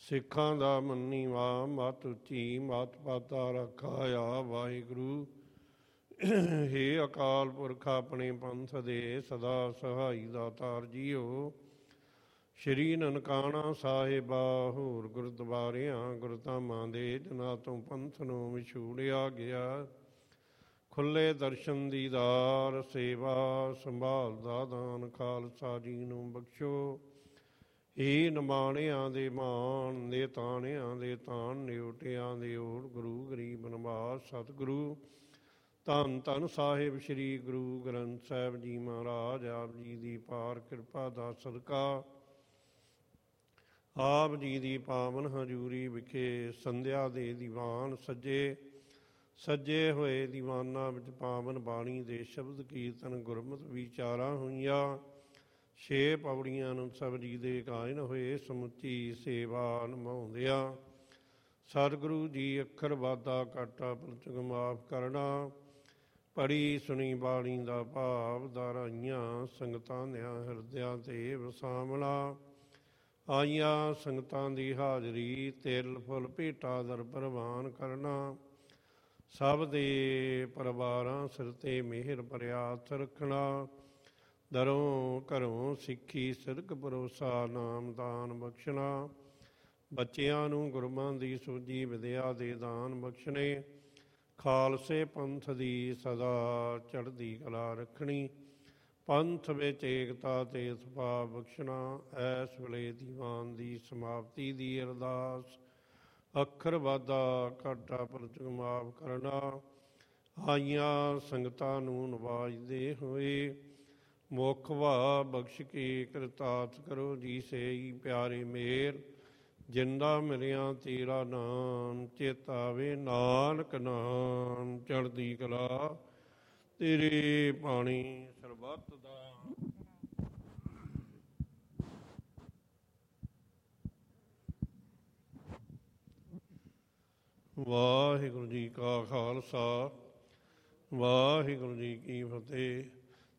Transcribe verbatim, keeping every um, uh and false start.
ਸਿੱਖਾਂ ਦਾ ਮੰਨੀਵਾ ਮਤ ਉੱਚੀ ਮਤ ਪਾਤਾ ਰੱਖਾਇਆ ਵਾਹਿਗੁਰੂ। ਹੇ ਅਕਾਲ ਪੁਰਖ ਆਪਣੇ ਪੰਥ ਦੇ ਸਦਾ ਸਹਾਈ ਦਾਤਾਰ ਜੀਓ। ਸ਼੍ਰੀ ਨਨਕਾਣਾ ਸਾਹਿਬਾ ਹੋਰ ਗੁਰਦੁਆਰਿਆਂ ਗੁਰਧਾਮਾਂ ਦੇ ਜਨਾਂ ਤੋਂ ਪੰਥ ਨੂੰ ਵਿਛੋੜਿਆ ਗਿਆ। ਖੁੱਲੇ ਦਰਸ਼ਨ ਦੀਦਾਰ ਸੇਵਾ ਸੰਭਾਲ ਦਾ ਦਾਨ ਖਾਲਸਾ ਜੀ ਨੂੰ ਬਖਸ਼ੋ। ਇਹ ਨਿਮਾਣਿਆਂ ਦੇ ਮਾਣ ਦੇ ਤਾਣਿਆਂ ਦੇ ਤਾਣ ਨਿਉਟਿਆਂ ਦੇ ਓਟ ਗੁਰੂ ਗਰੀਬ ਨਿਵਾਸ ਸਤਿਗੁਰੂ ਧੰਨ ਧੰਨ ਸਾਹਿਬ ਸ੍ਰੀ ਗੁਰੂ ਗ੍ਰੰਥ ਸਾਹਿਬ ਜੀ ਮਹਾਰਾਜ ਆਪ ਜੀ ਦੀ ਪਾਰ ਕਿਰਪਾ ਦਾ ਸਦਕਾ ਆਪ ਜੀ ਦੀ ਪਾਵਨ ਹਜ਼ੂਰੀ ਵਿਖੇ ਸੰਧਿਆ ਦੇ ਦੀਵਾਨ ਸੱਜੇ ਸੱਜੇ ਹੋਏ ਦੀਵਾਨਾਂ ਵਿੱਚ ਪਾਵਨ ਬਾਣੀ ਦੇ ਸ਼ਬਦ ਕੀਰਤਨ ਗੁਰਮਤਿ ਵਿਚਾਰਾਂ ਹੋਈਆਂ। ਛੇ ਪੌੜੀਆਂ ਨੂੰ ਸਭ ਜੀ ਦੇ ਗਾਇਨ ਹੋਏ ਸਮੁੱਚੀ ਸੇਵਾ ਨਿਭਾਉਂਦਿਆਂ ਸਤਿਗੁਰੂ ਜੀ ਅੱਖਰ ਵਾਧਾ ਘਾਟਾ ਪਲਚਕ ਮਾਫ ਕਰਨਾ। ਪੜੀ ਸੁਣੀ ਬਾਣੀ ਦਾ ਭਾਵ ਦਾਰਾਈਆਂ ਸੰਗਤਾਂ ਦਿਆਂ ਹਿਰਦਿਆਂ ਤੇ ਵਸਾਵਣਾ। ਆਈਆਂ ਸੰਗਤਾਂ ਦੀ ਹਾਜ਼ਰੀ ਤਿਲ ਫੁੱਲ ਭੇਟਾ ਦਰ ਪ੍ਰਵਾਨ ਕਰਨਾ। ਸਭ ਦੇ ਪਰਿਵਾਰਾਂ ਸਿਰ ਤੇ ਮਿਹਰ ਭਰਿਆ ਹੱਥ ਰੱਖਣਾ। ਦਰੋਂ ਘਰੋਂ ਸਿੱਖੀ ਸਿਦਕ ਭਰੋਸਾ ਨਾਮ ਦਾਨ ਬਖਸ਼ਣਾ। ਬੱਚਿਆਂ ਨੂੰ ਗੁਰਬਾਂ ਦੀ ਸੂਝੀ ਵਿਦਿਆ ਦੇ ਦਾਨ ਬਖਸ਼ਣੇ। ਖਾਲਸੇ ਪੰਥ ਦੀ ਸਦਾ ਚੜ੍ਹਦੀ ਕਲਾ ਰੱਖਣੀ। ਪੰਥ ਵਿੱਚ ਏਕਤਾ ਤੇ ਸੁਭਾਅ ਬਖਸ਼ਣਾ। ਐਸ ਵੇਲੇ ਦੀਵਾਨ ਦੀ ਸਮਾਪਤੀ ਦੀ ਅਰਦਾਸ ਅੱਖਰ ਵਾਧਾ ਘਾਟਾ ਪਲਚਕ ਮਾਫ ਕਰਨਾ। ਆਈਆਂ ਸੰਗਤਾਂ ਨੂੰ ਨਵਾਜਦੇ ਹੋਏ ਮੁੱਖ ਵਾ ਬਖਸ਼ ਕੇ ਕਿਰਤਾਰਥ ਕਰੋ ਜੀ ਸੇਈ ਪਿਆਰੇ ਮੇਰ। ਜਿੰਦਾ ਮਿਲਿਆ ਤੇਰਾ ਨਾਮ ਚੇਤਾਵੇ ਨਾਨਕ ਨਾਮ ਚੜ੍ਹਦੀ ਕਲਾ ਤੇਰੇ ਬਾਣੀ ਸਰਬੱਤ ਦਾ। ਵਾਹਿਗੁਰੂ ਜੀ ਕਾ ਖਾਲਸਾ ਵਾਹਿਗੁਰੂ ਜੀ ਕੀ ਫਤਿਹ।